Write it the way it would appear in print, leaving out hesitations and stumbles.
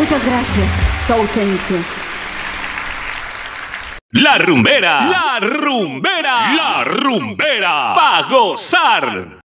Muchas gracias, tu ausencia. La rumbera, la rumbera, la rumbera, pa' gozar.